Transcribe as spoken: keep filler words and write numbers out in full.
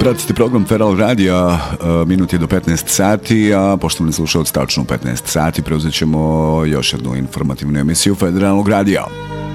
Pratite program Feral Radija, minut je do petnaest sati, a poštovani slušalci, tačno u petnaest sati preuzet ćemo još jednu informativnu emisiju Federalnog radija.